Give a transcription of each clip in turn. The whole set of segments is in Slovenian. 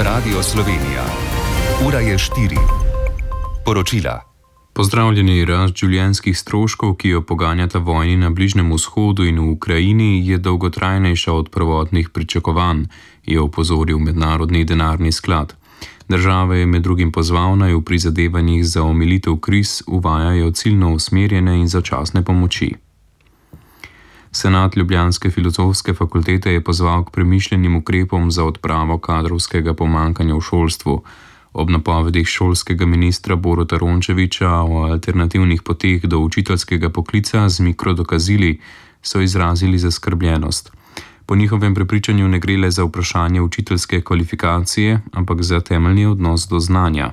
Radio Slovenija. Ura je 4. Poročila. Pozdravljeni. Rast življenjskih stroškov, ki jo poganjata vojni na Bližnjem vzhodu in v Ukrajini, je dolgotrajnejša od prvotnih pričakovanj, je opozoril Mednarodni denarni sklad. Države je med drugim pozval, naj v prizadevanjih za omilitev kriz uvajajo ciljno usmerjene in začasne pomoči. Senat ljubljanske filozofske fakultete je pozval k premišljenim ukrepom za odpravo kadrovskega pomanjkanja v šolstvu. Ob napovedih šolskega ministra Boruta Rončevića o alternativnih poteh do učiteljskega poklica z mikrodokazili so izrazili zaskrbljenost. Po njihovem prepričanju ne gre le za vprašanje učiteljske kvalifikacije, ampak za temeljni odnos do znanja.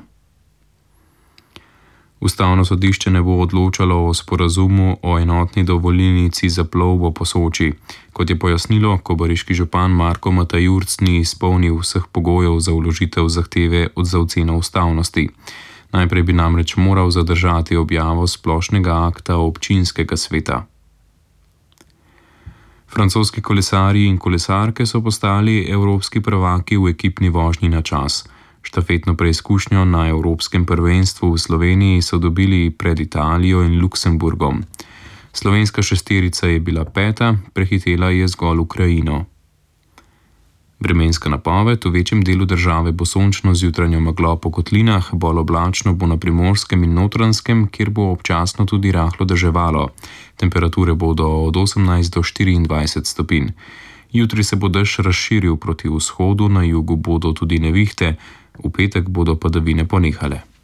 Ustavno sodišče ne bo odločalo o sporazumu o enotni dovolilnici za plovbo po Soči. Kot je pojasnilo, kobariški župan Marko Matajurc ni izpolnil vseh pogojev za vložitev zahteve za oceno ustavnosti. Najprej bi namreč moral zadržati objavo splošnega akta občinskega sveta. Francoski kolesarji in kolesarke so postali evropski prvaki v ekipni vožnji na čas. Štafetno preizkušnjo na Evropskem prvenstvu v Sloveniji so dobili pred Italijo in Luksemburgom. Slovenska šesterica je bila 5., prehitela je zgolj Ukrajino. Vremenska napoved: v večjem delu države bo sončno z jutranjo meglo po kotlinah, bolj oblačno bo na Primorskem in Notranjskem, kjer bo občasno tudi rahlo deževalo. Temperature bodo od 18 do 24 stopinj. Jutri se bo dež razširil proti vzhodu, na jugu bodo tudi nevihte, v petek bodo padavine ponehale.